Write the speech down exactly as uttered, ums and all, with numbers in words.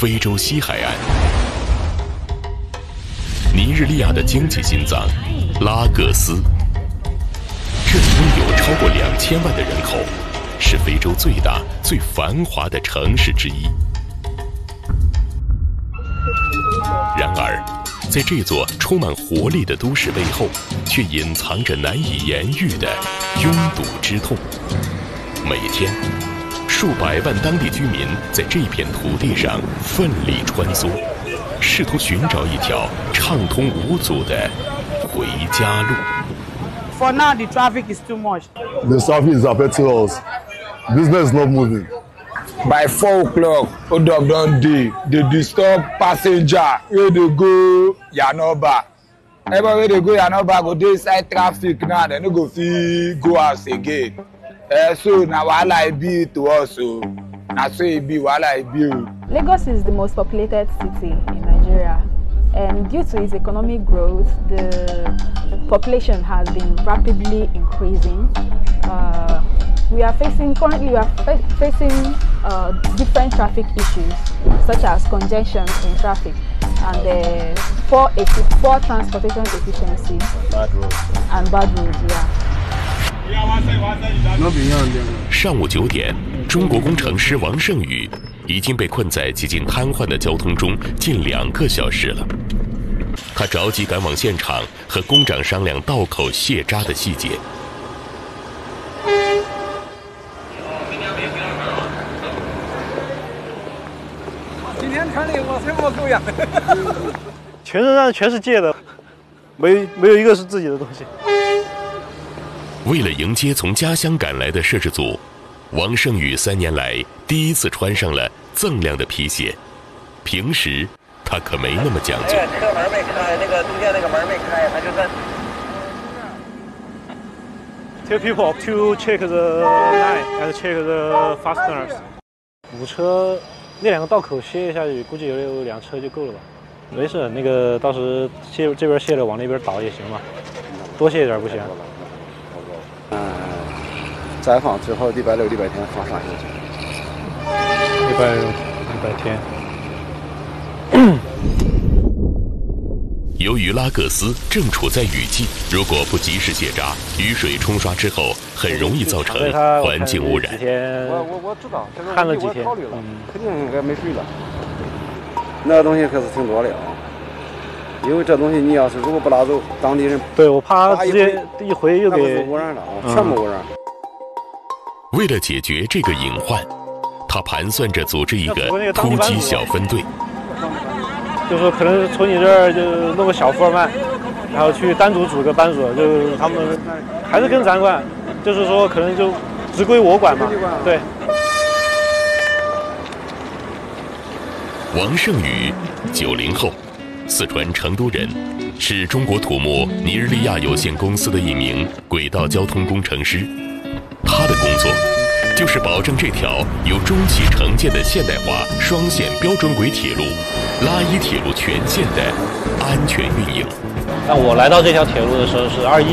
非洲西海岸。尼日利亚的经济心脏拉各斯，这里拥有超过两千万的人口，是非洲最大最繁华的城市之一。然而在这座充满活力的都市背后，却隐藏着难以言喻的拥堵之痛。每天数百万当地居民在这片土地上奋力穿梭，试图寻找一条畅通无阻的回家路。 For now, the traffic is too much. The traffic is affecting us. Business is not moving. By four o'clock, hold up don dey. They disturb passenger wey dey go Yanoba. Everybody wey dey go Yanoba go dey inside traffic now. They no go fit go house again. Uh, so na wahala e be to us o. Na so e be wahala e be o. Lagos is the most populated city in Nigeria, and due to its economic growth, the population has been rapidly increasing. Uh, we are facing currently we are fa facing uh, different traffic issues, such as congestion in traffic and uh, poor, poor transportation efficiency, bad roads, and bad roads. Yeah. 上午九点，中国工程师王胜宇已经被困在几近瘫痪的交通中近两个小时了。他着急赶往现场，和工长商量道口卸渣的细节。 今天穿的我什么狗样？ 全身上全是借的，没没有一个是自己的东西。 为了迎接从家乡赶来的摄制组，王胜宇三年来第一次穿上了锃亮的皮鞋。平时他可没那么讲究。 车门没开，那个中间那个门没开，他就在。 Tell people to check the line and check the fasteners。五车那两个道口卸下去，估计有两车就够了吧？没事，那个到时卸这边卸了往那边倒也行嘛，多卸一点不行。 嗯，再放之后礼拜六、礼拜天放上去。 礼拜六、礼拜天。 由于拉各斯正处在雨季，如果不及时卸渣，雨水冲刷之后，很容易造成环境污染。 我我我知道， 看了几天， 嗯，肯定应该没水了。那东西可是挺多的啊。 因为这东西你要是如果不拿走，当地人对我怕直接一回又给污染了啊，全部污染。 为了解决这个隐患，他盘算着组织一个突击小分队， 就说可能从你这儿就弄个小副班，然后去单独组个班组，就他们还是跟咱管，就是说可能就只归我管嘛，对。 王胜宇，九零后。 四川成都人，是中国土木尼日利亚有限公司的一名轨道交通工程师。他的工作就是保证这条由中企承建的现代化双线标准轨铁路拉伊铁路全线的安全运营。 但我来到这条铁路的时候是二一